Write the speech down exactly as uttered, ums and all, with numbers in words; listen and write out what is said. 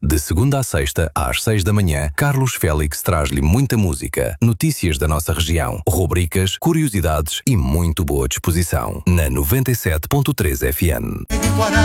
De segunda a sexta, às seis da manhã, Carlos Félix traz-lhe muita música, notícias da nossa região, rubricas, curiosidades e muito boa disposição. Na noventa e sete ponto três F M.